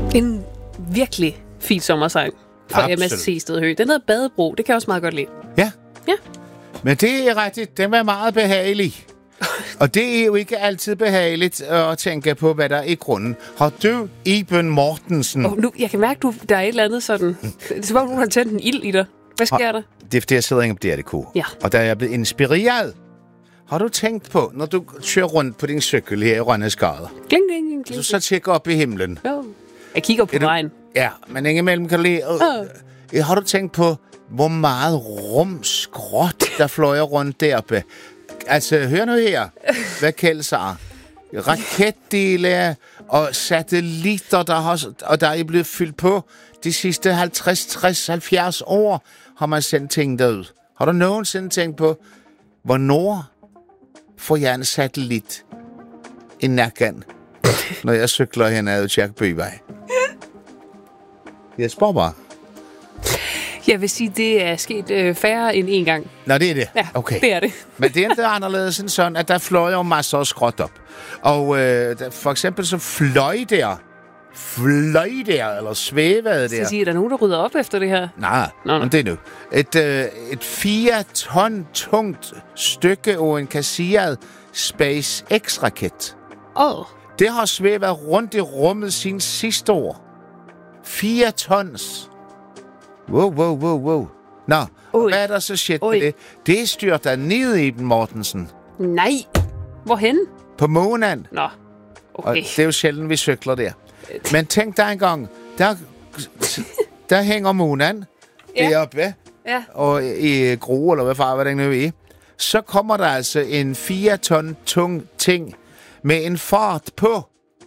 En virkelig fin sommersang fra MSC Stedhø. Den hedder Badebro. Det kan jeg også meget godt lide. Ja. Ja. Men det er rigtigt. Den var meget behagelig. Og det er jo ikke altid behageligt at tænke på, hvad der er i grunden. Har du, Iben Mortensen... Nu, jeg kan mærke, der er et eller andet sådan... Det er som om, du har tændt en ild i dig. Hvad sker der? Det er fordi, jeg sidder inde på DRDK. Ja. Og der er jeg blevet inspireret. Har du tænkt på, når du kører rundt på din cykel her i Rønneskade, Kling, kling, kling, kling. du så tjekker op i himlen? Jo. Jeg kigger på vejen. Ja, men indimellem kan du lige... Har du tænkt på, hvor meget rumskrot, der fløjer rundt deroppe? Altså, hør nu her, hvad Kjeld sagde. Raketdele og satellitter, der er blevet fyldt på de sidste 50, 60, 70 år, har man sendt ting derud. Har du nogensinde tænkt på, hvornår får jeg en satellit i nakken, når jeg cykler henad ud Kirkebyvej? Jeg spørger bare. Jeg vil sige, det er sket færre end en gang. Nå, det er det? Ja, okay. Det er det. Men det er ikke anderledes end sådan, at der fløj jo masser af skrot op. Og for eksempel så fløj der, eller svævede der. Så siger, er der nogen, der rydder op efter det her? Nej, men det er nu. Et 4 ton tungt stykke af en kasseret SpaceX-raket. Det har svævet rundt i rummet siden sidste år. 4 tons. Wow. Nå, hvad er der så shit med det? Det styrter ned i den, Mortensen. Nej. Hvorhen? På månen. Nå, okay. Og det er jo sjældent, vi cykler der. Men tænk dig engang, der hænger månen deroppe, og i Gro, eller hvad den nu er. Så kommer der altså en 4 ton tung ting med en fart på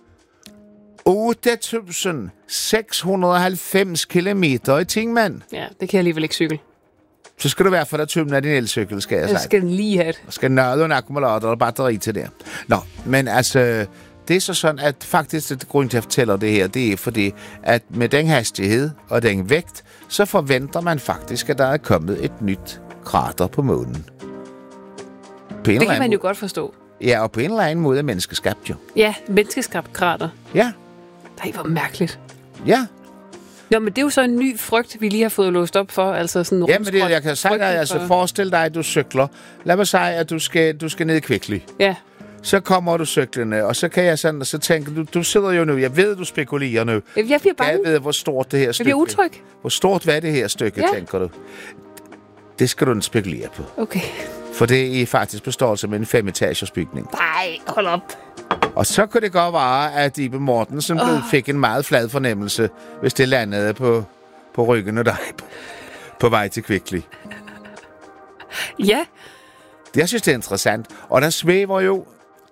8.690 kilometer i timen. Ja, det kan jeg alligevel ikke cykle. Så skal du i hvert fald have tømmen af din elcykel, skal jeg sige. Jeg skal lige have det. Og skal nøde en akkumulator og batteri til det. Nå, men altså, det er så sådan, at faktisk det grund til at fortælle det her, det er fordi, at med den hastighed og den vægt, så forventer man faktisk, at der er kommet et nyt krater på månen. Det kan man jo godt forstå. Ja, og på en eller anden måde er menneskeskabt jo. Ja, menneskeskabt krater. Ja. Nej, hvor mærkeligt. Ja. Nå, men det er jo så en ny frygt, vi lige har fået låst op for. Altså sådan ja, men det, jeg kan sige dig, altså forestil dig, at du cykler. Lad mig sige, at du skal ned i Kvickly. Ja. Så kommer du cyklerne, og så kan jeg sådan, og så tænker du sidder jo nu, jeg ved, du spekulerer nu. Jeg bliver bange. Jeg ved, hvor stort det her stykke. Jeg bliver utryg. Hvor stort var det her stykke, tænker du? Det skal du ikke spekulere på. Okay. For det er faktisk på størrelse med en 5-etagers bygning. Nej, hold op. Og så kunne det godt være, at Iben Mortensen fik en meget flad fornemmelse, hvis det landede på ryggen af dig på vej til Kvickly. Ja. Jeg synes, det er interessant. Og der svæver jo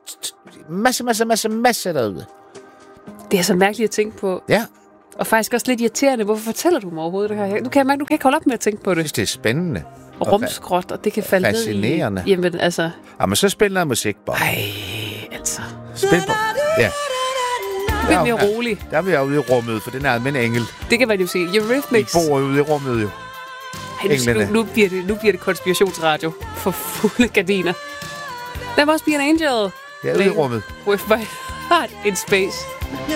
masse derude. Det er så mærkeligt at tænke på. Ja. Og faktisk også lidt irriterende. Hvorfor fortæller du mig overhovedet det her? Nu kan jeg mærke, du kan ikke holde op med at tænke på det. Jeg synes, det er spændende. Og rumskrot, og det kan falde ned i... Fascinerende. Jamen, altså... Jamen, så spil noget musik, bare. Ej, altså... Spil på. Ja. Det er mere rolig. Der er vi ude i rummet, for den er med en engel. Det kan man jo sige. Eurythmics. De bor ude i rummet, jo. Ej, nu bliver det konspirationsradio for fulde gardiner. There must be an angel. Ja, ude i rummet. With my heart in space.